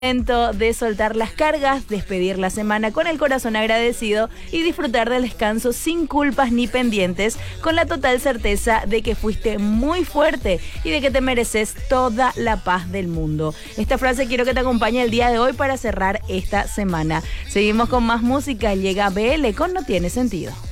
Momento de soltar las cargas, despedir la semana con el corazón agradecido y disfrutar del descanso sin culpas ni pendientes, con la total certeza de que fuiste muy fuerte y de que te mereces toda la paz del mundo. Esta frase quiero que te acompañe el día de hoy para cerrar esta semana. Seguimos con más música, llega BL con No Tiene Sentido.